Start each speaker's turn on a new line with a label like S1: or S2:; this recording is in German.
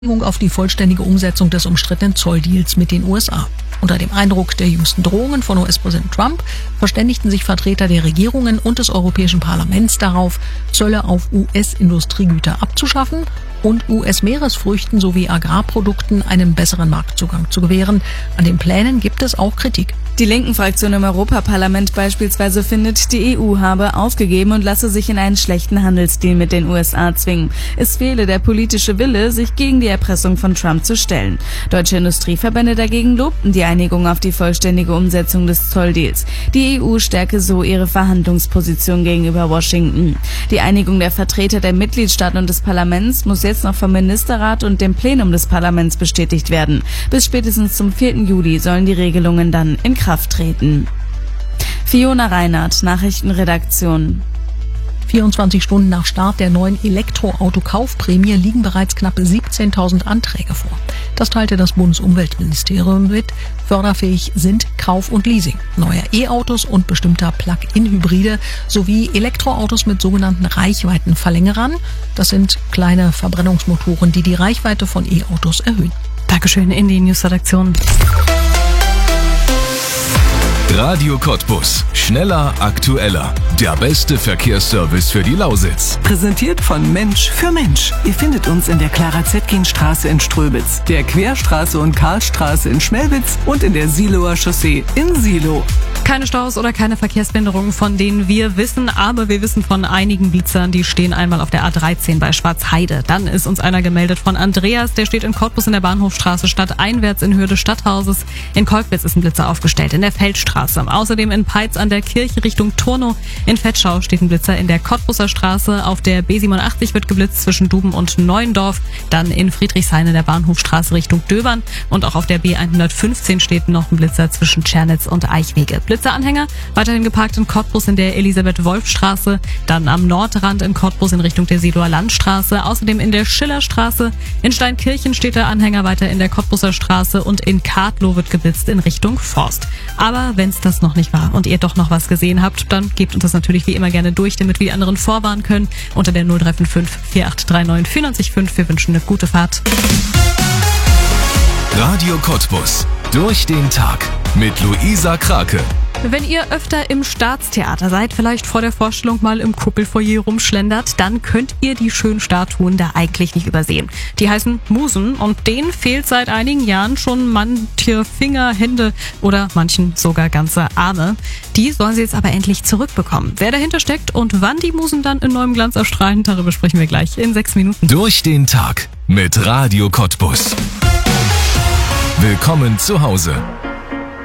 S1: Auf die vollständige Umsetzung des umstrittenen Zolldeals mit den USA. Unter dem Eindruck der jüngsten Drohungen von US-Präsident Trump verständigten sich Vertreter der Regierungen und des Europäischen Parlaments darauf, Zölle auf US-Industriegüter abzuschaffen und US-Meeresfrüchten sowie Agrarprodukten einen besseren Marktzugang zu gewähren. An den Plänen gibt es auch Kritik.
S2: Die linken Fraktion im Europaparlament beispielsweise findet, die EU habe aufgegeben und lasse sich in einen schlechten Handelsdeal mit den USA zwingen. Es fehle der politische Wille, sich gegen die Erpressung von Trump zu stellen. Deutsche Industrieverbände dagegen lobten die Einigung auf die vollständige Umsetzung des Zolldeals. Die EU stärke so ihre Verhandlungsposition gegenüber Washington. Die Einigung der Vertreter der Mitgliedstaaten und des Parlaments muss jetzt noch vom Ministerrat und dem Plenum des Parlaments bestätigt werden. Bis spätestens zum 4. Juli sollen die Regelungen dann in Kraft treten. Fiona Reinhardt, Nachrichtenredaktion.
S1: 24 Stunden nach Start der neuen Elektroauto-Kaufprämie liegen bereits knapp 17.000 Anträge vor. Das teilte das Bundesumweltministerium mit. Förderfähig sind Kauf und Leasing neuer E-Autos und bestimmter Plug-in-Hybride sowie Elektroautos mit sogenannten Reichweitenverlängerern. Das sind kleine Verbrennungsmotoren, die die Reichweite von E-Autos erhöhen.
S2: Dankeschön in die Newsredaktion.
S3: Radio Cottbus. Schneller, aktueller. Der beste Verkehrsservice für die Lausitz.
S4: Präsentiert von Mensch für Mensch. Ihr findet uns in der Clara-Zetkin-Straße in Ströbitz, der Querstraße und Karlstraße in Schmelwitz und in der Siloer Chaussee in Silo.
S5: Keine Staus oder keine Verkehrsbehinderungen, von denen wir wissen, aber wir wissen von einigen Blitzern, die stehen einmal auf der A13 bei Schwarzheide. Dann ist uns einer gemeldet von Andreas, der steht in Cottbus in der Bahnhofstraße stadteinwärts in Höhe des Stadthauses. In Kolkwitz ist ein Blitzer aufgestellt, in der Feldstraße. Außerdem in Peitz an der Kirche Richtung Turnow. In Vetschau steht ein Blitzer in der Cottbuser Straße. Auf der B87 wird geblitzt zwischen Duben und Neuendorf. Dann in Friedrichshain in der Bahnhofstraße Richtung Döbern. Und auch auf der B115 steht noch ein Blitzer zwischen Tschernitz und Eichwege. Blitzeranhänger weiterhin geparkt in Cottbus in der Elisabeth-Wolf-Straße. Dann am Nordrand in Cottbus in Richtung der Seeloer Landstraße. Außerdem in der Schillerstraße. In Steinkirchen steht der Anhänger weiter in der Cottbuser Straße. Und in Kadlow wird geblitzt in Richtung Forst. Aber wenn es das noch nicht war und ihr doch noch was gesehen habt, dann gebt uns das natürlich wie immer gerne durch, damit wir die anderen vorwarnen können. Unter der 0355 4839 945. Wir wünschen eine gute Fahrt.
S3: Radio Cottbus. Durch den Tag mit Luisa Krake.
S5: Wenn ihr öfter im Staatstheater seid, vielleicht vor der Vorstellung mal im Kuppelfoyer rumschlendert, dann könnt ihr die schönen Statuen da eigentlich nicht übersehen. Die heißen Musen und denen fehlt seit einigen Jahren schon manche Finger, Hände oder manchen sogar ganze Arme. Die sollen sie jetzt aber endlich zurückbekommen. Wer dahinter steckt und wann die Musen dann in neuem Glanz erstrahlen, darüber sprechen wir gleich in 6 Minuten.
S3: Durch den Tag mit Radio Cottbus. Willkommen zu Hause.